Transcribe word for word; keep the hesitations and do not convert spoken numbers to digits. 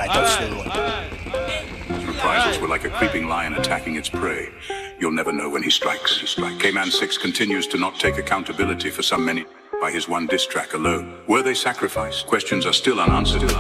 Alright, don't steal one. Reprisals were like a creeping lion attacking its prey. You'll never know when he strikes. He strikes. K-Man six continues to not take accountability for some many by his one diss track alone. Were they sacrificed? Questions are still unanswered.